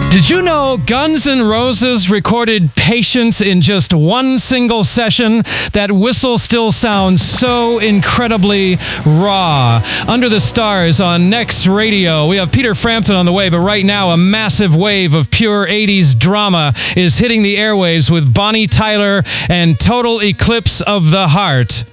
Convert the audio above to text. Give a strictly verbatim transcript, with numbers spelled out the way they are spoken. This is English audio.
Did you know Guns N' Roses recorded Patience in just one single session? That whistle still sounds so incredibly raw. Under the Stars on Next Radio. We have Peter Frampton on the way, but right now a massive wave of pure eighties drama is hitting the airwaves with Bonnie Tyler and Total Eclipse of the Heart.